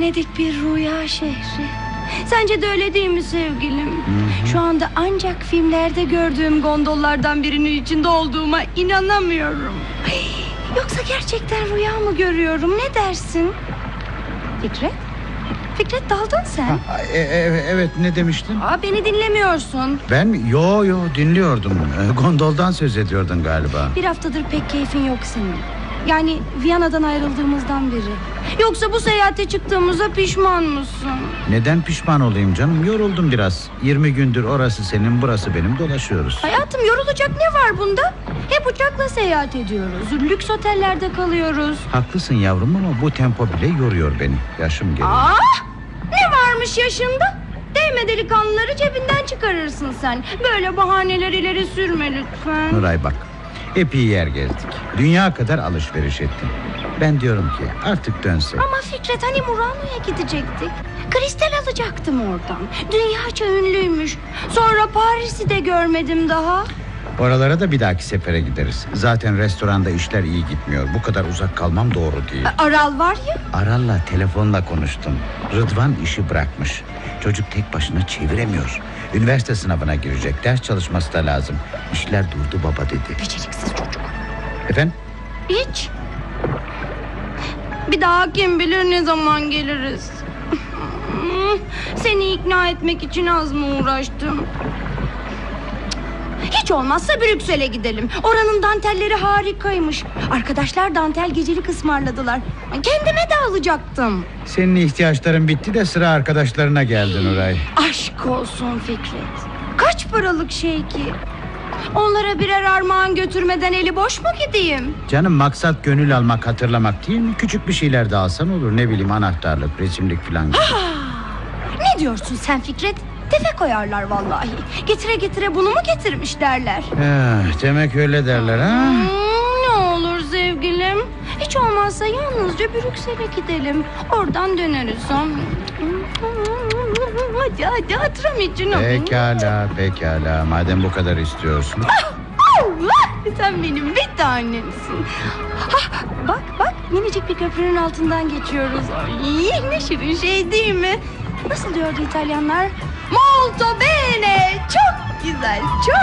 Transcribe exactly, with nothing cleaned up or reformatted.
Venedik bir rüya şehri. Sence de öyle değil mi sevgilim? Hı-hı. Şu anda ancak filmlerde gördüğüm gondollardan birinin içinde olduğuma inanamıyorum. Yoksa gerçekten rüya mı görüyorum, ne dersin? Fikret? Fikret, daldın sen. Ha, e, e, evet, ne demiştin? Aa, beni dinlemiyorsun. Ben mi? Yo yo dinliyordum. Gondoldan söz ediyordun galiba. Bir haftadır pek keyfin yok senin. Yani Viyana'dan ayrıldığımızdan beri. Yoksa bu seyahate çıktığımıza pişman mısın? Neden pişman olayım canım? Yoruldum biraz. Yirmi gündür orası senin, burası benim, dolaşıyoruz. Hayatım, yorulacak ne var bunda? Hep uçakla seyahat ediyoruz. Lüks otellerde kalıyoruz. Haklısın yavrum ama bu tempo bile yoruyor beni. Yaşım geliyor. Aa, ne varmış yaşında? Değme delikanlıları cebinden çıkarırsın sen. Böyle bahaneler ileri sürme lütfen. Nuray bak, epey yer gezdik. Dünya kadar alışveriş ettim. Ben diyorum ki artık dönsek. Ama Fikret, hani Murano'ya gidecektik. Kristal alacaktım oradan. Dünyaca ünlüymüş. Sonra Paris'i de görmedim daha. Oralara da bir dahaki sefere gideriz. Zaten restoranda işler iyi gitmiyor. Bu kadar uzak kalmam doğru değil. Aral var ya. Aral'la telefonla konuştum. Rıdvan işi bırakmış. Çocuk tek başına çeviremiyor. Üniversite sınavına girecek. Ders çalışması da lazım. İşler durdu baba dedi. Beceriksiz çocuk. Efendim? Hiç. Bir daha kim bilir ne zaman geliriz. Seni ikna etmek için az mı uğraştım? Hiç olmazsa Brüksel'e gidelim. Oranın dantelleri harikaymış. Arkadaşlar dantel gecelik ısmarladılar. Kendime de alacaktım. Senin ihtiyaçların bitti de sıra arkadaşlarına geldi Nuray. Aşk olsun Fikret. Kaç paralık şey ki? Onlara birer armağan götürmeden eli boş mu gideyim? Canım, maksat gönül almak, hatırlamak değil mi? Küçük bir şeyler de alsan olur. Ne bileyim, anahtarlık, resimlik falan. Ne diyorsun sen Fikret? Tefe koyarlar vallahi. Getire getire bunu mu getirmiş derler. Eh, demek öyle derler ha? Hmm, ne olur sevgilim. Hiç olmazsa yalnızca Brüksel'e gidelim. Oradan döneriz. Hadi hadi, hatırım için. Pekala pekala, madem bu kadar istiyorsun. Sen benim bir tanemsin. Ah, bak bak, minicik bir köprünün altından geçiyoruz. Ay, ne şirin şey değil mi? Nasıl diyordu İtalyanlar? Molto bene. Çok güzel, çok.